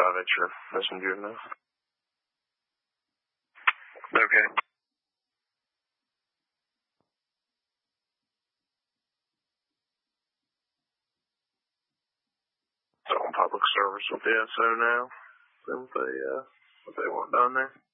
about at your messenger now. Okay. So on public service with the SO now. What they want done there?